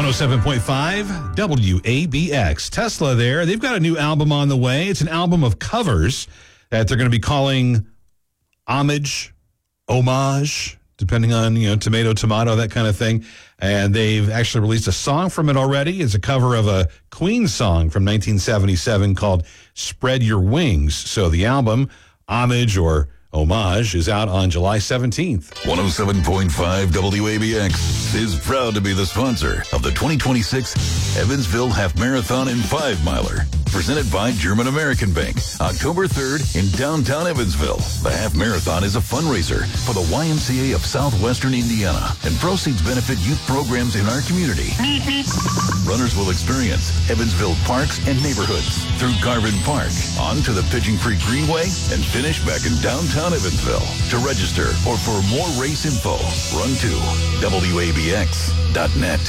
107.5 WABX. Tesla there. They've got a new album on the way. It's an album of covers that they're going to be calling homage, depending on, tomato, that kind of thing. And they've actually released a song from it already. It's a cover of a Queen song from 1977 called Spread Your Wings. So the album, Homage or Homage, is out on July 17th. 107.5 WABX is proud to be the sponsor of the 2026 Evansville Half Marathon and 5-Miler. Presented by German American Bank, October 3rd in downtown Evansville. The Half Marathon is a fundraiser for the YMCA of Southwestern Indiana, and proceeds benefit youth programs in our community. Runners will experience Evansville parks and neighborhoods through Garvin Park, on to the Pigeon Creek Greenway, and finish back in downtown Evansville. To register or for more race info, run to WABX.net.